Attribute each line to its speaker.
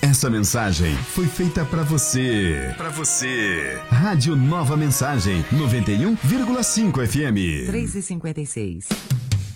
Speaker 1: Essa mensagem foi feita pra você. Pra você. Rádio Nova Mensagem, 91,5 FM.
Speaker 2: 3h56.